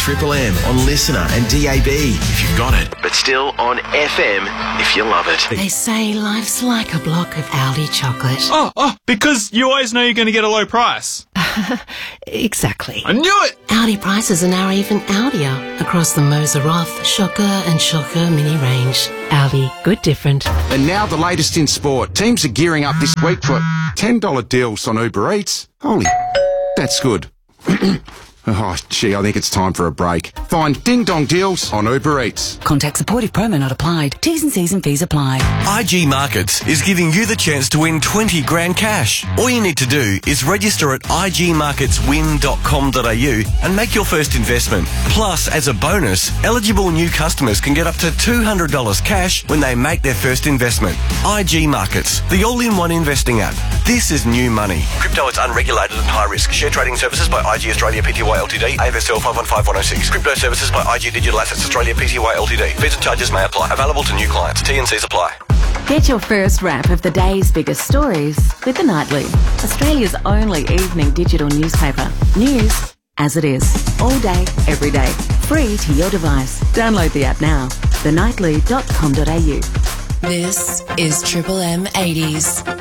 Triple M on Listener and DAB if you've got it, but still on FM if you love it. They say life's like a block of Aldi chocolate. Oh, because you always know you're going to get a low price. Exactly. I knew it! Aldi prices are now even Aldier across the Moser Roth, Shocker and Shocker mini range. Aldi, good different. And now the latest in sport. Teams are gearing up this week for $10 deals on Uber Eats. Holy, that's good. Oh, gee, I think it's time for a break. Find Ding Dong deals on Uber Eats. Contact supportive promo not applied. T's and C's and fees apply. IG Markets is giving you the chance to win 20 grand cash. All you need to do is register at igmarketswin.com.au and make your first investment. Plus, as a bonus, eligible new customers can get up to $200 cash when they make their first investment. IG Markets, the all-in-one investing app. This is new money. Crypto is unregulated and high risk. Share trading services by IG Australia Pty Ltd, AFSL 515106. Crypto services by IG Digital Assets Australia Pty Ltd. Fees and charges may apply. Available to new clients. T&Cs apply. Get your first wrap of the day's biggest stories with The Nightly, Australia's only evening digital newspaper. News as it is. All day, every day. Free to your device. Download the app now. thenightly.com.au. This is Triple M 80s.